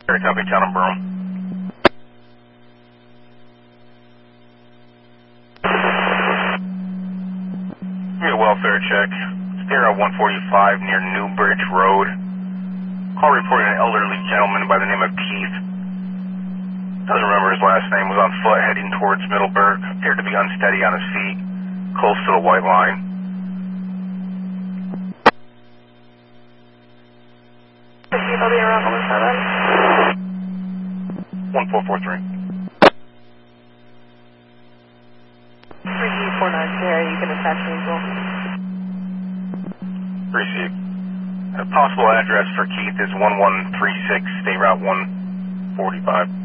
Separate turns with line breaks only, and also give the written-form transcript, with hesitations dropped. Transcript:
Copy, town of Broome. Give me a welfare check. Sierra 145 near Newbridge Road. Call reporting an elderly gentleman by the name of Keith. Doesn't remember his last name. Was on foot heading towards Middleburg. Appeared to be unsteady on his feet. Close to the white line.
I'll be around
1443.
349 Sierra, you can attach visual.
Received. A possible address for Keith is 1136 State Route 145.